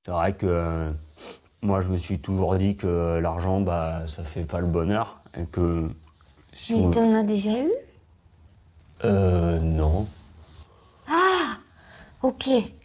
C'est vrai que moi, je me suis toujours dit que l'argent, bah, ça fait pas le bonheur. Et que si Mais on... t'en as déjà eu? Non. Ah, ok.